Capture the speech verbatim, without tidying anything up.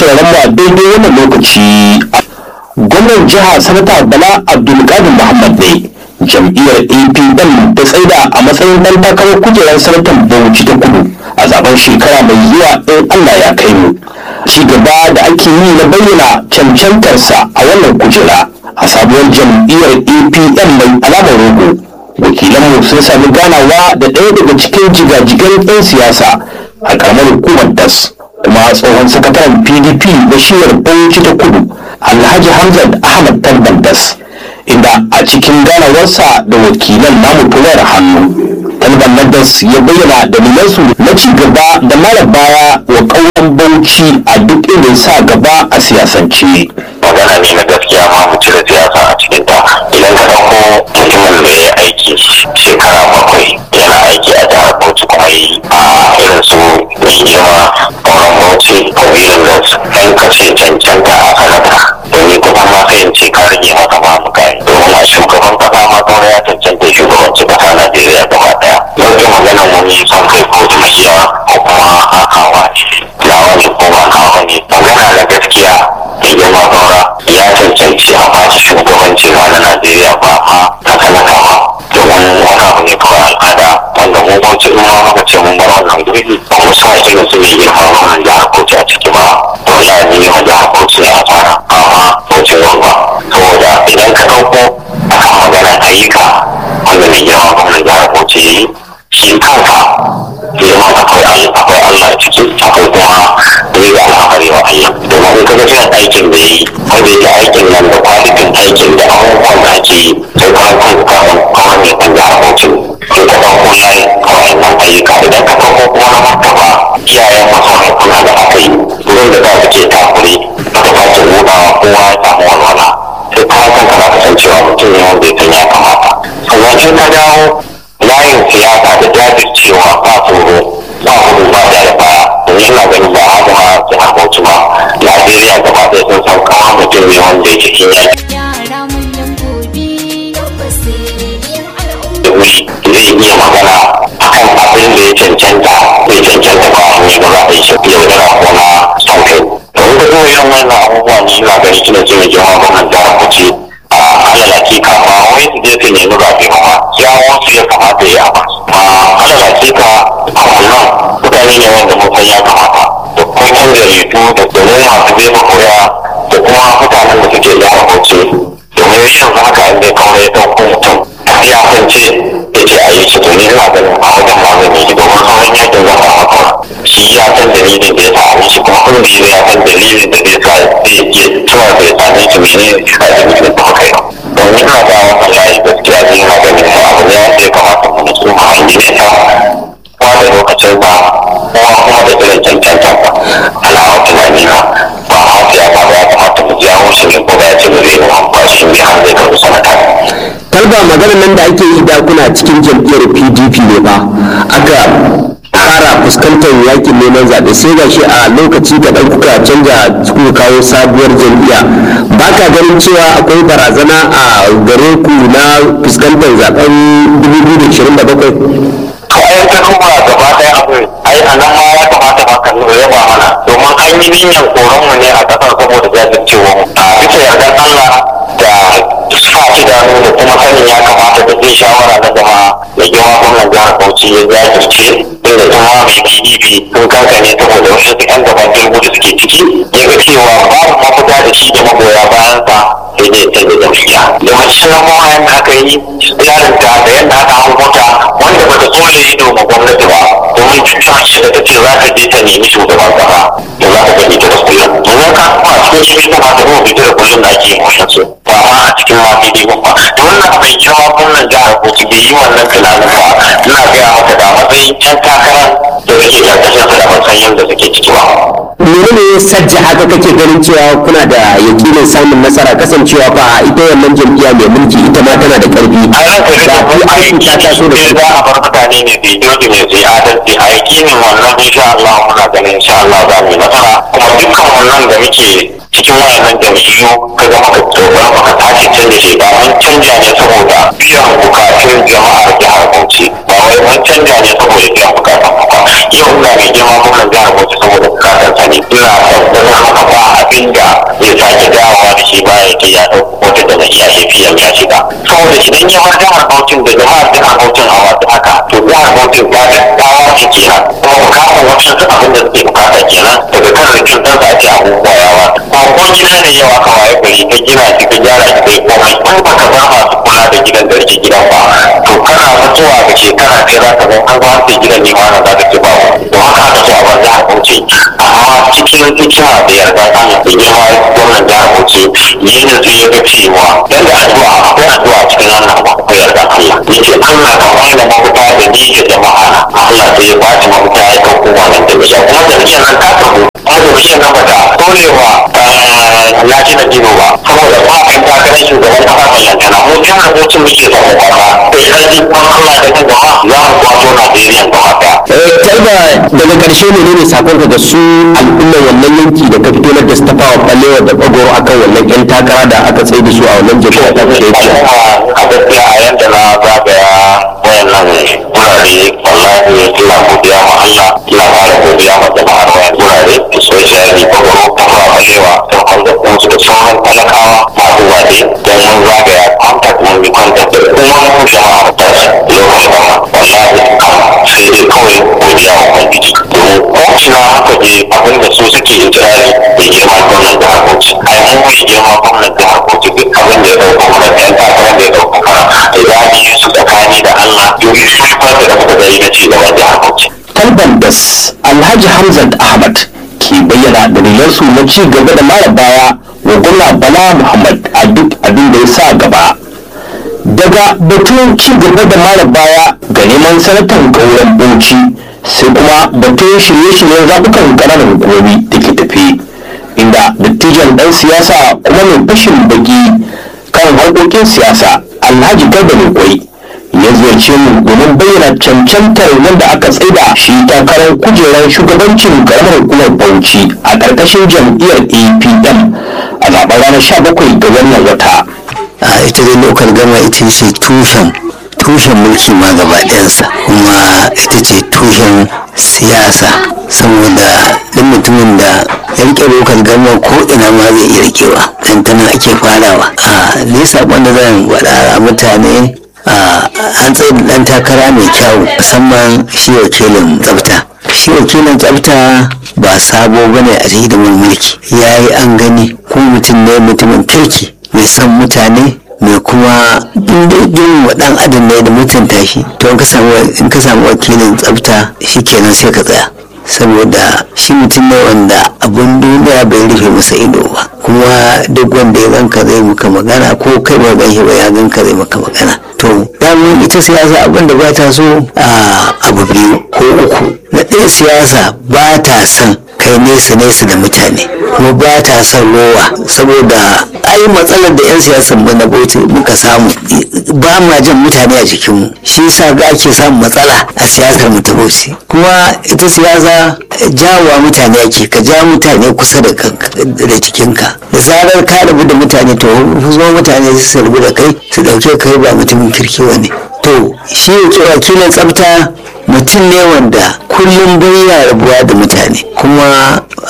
sauraron mu a daidai wannan lokaci. Gwamnan jiha sanata Bala Abdulkadir Muhammad ne jam'iyyar A P M ta tsaida a matsayin dan takarar kujerar sanatan Bauchi ta Kudu a zaben shekara mai zuwa in Allah ya kai mu. Ci gaba da ake yi na bayyana cancantarsa a wannan kujera a sabuwar jam'iyyar A P M mai alamar rogo. Wakilanmu sun sami ganawa da ɗaya daga cikin jigajigan 'yan siyasa a ƙaramar hukumar D A S kuma tsohon sakataren P D P da shiyar Bauchi ta Kudu Alhaji Hamzat Ahmad Talban D A S, inda a cikin ganawarsa da wakilan namu tuwar hannu Talban na D A S ya bayyana dalilansu na ci gaba da mara baya wa ƙauyen Bauchi a duk inda ya sa gaba a siyasance. Magana ne na gaskiya ma mu cire siyasa a cikin ta. Idan ka ɗauko mutumin da ya aiki shekara bakwai yana aiki a jihar Bauchi kuma yi a irin su mai girma ƙauyen Bauchi kabilan da ɗan kace cancanta a sanata. Domin kuma ma sai in ce ka rage masa ma mukai. Domin a shugaban kasa ma kawai ya cancanta shugabanci kasa Najeriya gaba ɗaya. Yau maganar mu yi son kai ko jam'iyya ko kuma hakawa ne. Nawa ne ko ba nawa ne. Magana na gaskiya mai girma saura ya cancanci a bashi shugabanci na Najeriya ba ma ta sanata ba. Domin wani abu ne kawai al'ada wanda mu Bauchi in ma muka ce mun bar wannan gurbi ba mu sa irin su mai girma wannan jihar Bauchi a ciki ba. Wallahi ni ma jihar Bauchi a fara amma Bauchi ba. Saboda idan ka ɗauko akan maganar ayyuka wanda mai girma wannan jihar Bauchi ya yi shi kansa girma akwai akwai Allah a ciki akwai kuma zai ga al'amari wa Allah. Domin in kaga irin aikin da ya yi wanda ya aikin nan da kwalitin aikin da abubuwan da ake yi sai kuma kan kawai kawai ne kan jihar Bauchi sai ka ɗauko layi kawai nan ayyuka idan ka ɗauko kuma na martaba iyayen masu kuna da aka yi wurin da za su ke takuri aka sake buɗawa kowa ya samu walwala sai kuma kanka za ka san cewa mutum ne wanda ya san ya kamata. Sannan in ka dawo layin siyasa da jajircewa ba tsoro ba gudu ba da ya baya domin yana ganin ba haka ma jihar Bauchi ba Najeriya gaba ɗaya sun san kawai mutum ne wanda ya cikin yaki. Zai iya magana akan abin da ya cancanta bai cancanta ba a ne ba za a yi shi yaudara ko na son kai. Domin da zuwa irin wannan abubuwa ne yana gani kina ce mai girma gwamnan jihar Bauchi a alal hakika ba wai su je su nemi zaɓe ba ya wasu ya kamata ya ba. Alal hakika a wannan mutane ne wanda mun san ya kamata da kuma yan jaridu da domin masu jefa koya da kuma mutanen da suke jihar Bauchi domin yanzu haka inda ya kawo ya ɗauko mutum ya kance ya ce a yi shi domin yana ganin a wajen magani shi domin sauran yadda zan ba maka shi ya san dalilin da ya sa a yi shi kuma kun shi ya san dalilin da zai sa zai iya cewa bai sami shi mene ne shi da mutum da kai ba domin ina da wannan layi gaskiya zai yana ganin sa abu ne ya kamata mu nutsu ma an yi ne ta kuma da lokacin ba kuma kuma da irin cancanta ba alawa tunani na ba ma siyasa ba ya kamata mu jawo shi ne ko da ya ce mu zai yi ba shi ne har zai karɓi sanata. Talba maganar nan da ake yi da kuna cikin jam'iyyar P D P ne ba aka fara fuskantar yakin neman zaɓe sai ga shi a lokaci kaɗan kuka canja kuka kawo sabuwar jam'iyya ba ka ganin cewa akwai barazana a gare ku na fuskantar zaɓen dubu biyu da ashirin da bakwai? Kayan ta duba gaba ɗaya abu ai a nan ma ya kamata ba kan ya ba mana domin an yi niyyar koronmu ne a ƙasar saboda jajircewa a bisa yardar Allah da sa idanu da kuma sanin ya kamata da zai shawara na jama'a da girma gwamnan jihar Bauchi ya jajirce inda kuma mai P D P sun kankane saboda wasu yan gaban turbu da suke ciki ya ga cewa babu mafita da shi da magoya bayan sa sai dai sai da jam'iyya domin shi na kuma yadda aka yi tsarinta da yadda aka hankuta wanda ba ta tsole ido ma gwamnati ba domin duk mace da ta ce za ta je ta nemi shugaban kasa da za ta gani ta da kullum domin ka kuma cikin shi ta mata ruwa bai da kullum da ake yi mashin su ba ma a cikin ma P D P ba da wannan mai girma gwamnan jihar Bauchi bai yi wannan tunanin ba ina gaya maka da matsayin yan takarar da suke karkashin su da matsayin yadda suke ciki ba. Menene ya sajja haka kake ganin cewa kuna da yakinin samun nasara kasancewa fa ita wannan jam'iyya mai mulki ita ma tana da karfi a ranka da ku aiki ta taso da za a bar mutane ne da dole ne sai adalci a yakinin wannan insha Allah muna ganin insha Allah za mu yi nasara kuma dukkan wannan da muke cikin wayannan jam'iyyu ka ga maka tsoron maka tashi canja shi ba mun canja ne saboda biyan bukatun jama'ar jihar Bauchi ba wai mun canja ne saboda biyan bukatun ba yau ina mai girma gwamnan jihar Bauchi saboda bukatun sa ne ina tabbatar maka ba Bauchi da jama'a jihar Bauchi a wasu haka to jihar Bauchi ta ga dawo shi kenan kuma bukatar wasu duk abin da suke bukata kenan daga kan rikin ɗansa a ce abubuwa yawa kuma ko gida ne yawa ka waye gari ka gina shi ka gyara shi kai komai in ba ka ba masu kula da gidan da rike gidan ba to kana mutuwa ga shekara ɗaya za ka zan an ba su gidan ne ma na za ka ce ba don haka aka so a bar jihar Bauchi amma cikin hikima da yarda Allah da girma gwamnan jihar Bauchi yi da zai ga cewa dan da addu'a akwai addu'a cikin wannan abu akwai yarda Allah yace Allah ka bani mafita da ni da jama'a Allah sai ya bashi mafita ya kawo wannan jami'a kuma jami'an nan ta kawo kuma jami'an nan ba ta torewa lafi da dino ba saboda ba a kan takarar shugaban kasa ballantana mu jihar Bauchi muke son mu kwata sai karfi kuma Allah da kan jama'a za mu kwato Najeriya gaba daya. Talba daga ƙarshe ne ne sakonka ga su al'ummar wannan yanki da ka fito na Dastafawa Balewa da Bagoro akan wannan 'yan takara da aka tsaye da su a wannan jami'a ta kusa yake. A gaskiya a yanda na zagaya wayannan wurare wallahi ina godiya ma Allah ina fara godiya ma jama'ar wayan wurare especially Bagoro Tafawa Balewa don kwanta kuma su da sauran talakawa masu waje don mun zagaya contact mun bi contact da kuma mun jama'a ta lokacin wallahi sai dai kawai godiya wa ubangiji domin ko ina haka je abin da su suke ikirari da girma gwamnan jihar Bauchi ai mun mai girma gwamnan jihar Bauchi duk abin da ya dauka mana ɗan takarar da ya dauka mana da za mu yi su tsakani da Allah domin su yi kwanta da muka gari na ci gaban jihar Bauchi. Talban das Alhaji Hamzat Ahmad ke bayyana dalilansu na ci gaba da mara baya wa gwamna Bala Muhammad a duk abin da ya sa gaba. Daga batun ci gaba da mara baya ga neman sanatan Gauran Bauchi sai kuma batun shirye-shiryen zaɓukan ƙananan hukumomi da ke tafi inda dattijan ɗan siyasa kuma mai fashin baki kan harkokin siyasa Alhaji Garba Mai ya ziyarce mu domin bayyana cancantar wanda aka tsaida shi takarar kujerar shugabancin karamar hukumar Bauchi a ƙarƙashin jam'iyyar A P M a zaɓen ranar sha bakwai ga wannan wata. a ita dai lokal gama ita ce tushen tushen mulki ma gaba ɗayansa kuma ita ce tushen siyasa saboda duk mutumin da ya rike lokal gama ko ina ma zai iya rikewa dan tana ake farawa a ne sabon da zan faɗa mutane an tsaye da ɗan takara mai kyau musamman shi wakilin tsafta shi wakilin tsafta ba sabo bane a hidimar mulki ya yi an gani ko mutum ne mutumin kirki mai son mutane mai kuma jin wa ɗan adam ne da mutunta shi to in ka samu wakilin tsafta shi kenan sai ka tsaya saboda shi mutum ne wanda abun duniya bai rufe masa ido ba kuma duk wanda ya ganka zai maka magana ko kai ba gan shi ba ya ganka zai maka magana to damun ita siyasa abin da ba ta so a abu biyu ko uku na ɗaya siyasa ba ta son kai nesa nesa da mutane kuma ba ta son rowa saboda ai matsalar da 'yan siyasan mu na Bauchi muka samu ba ma jan mutane a jikinmu shi yasa ga ake samun matsala a siyasar mu ta Bauchi kuma ita siyasa jawa mutane ake ka ja mutane kusa da da jikinka da zarar ka rabu da mutane to zuwa mutane su rabu da kai su dauke kai ba mutumin kirki wani to shi wakilin tsafta mutum ne wanda kullum bai ya rabuwa da mutane kuma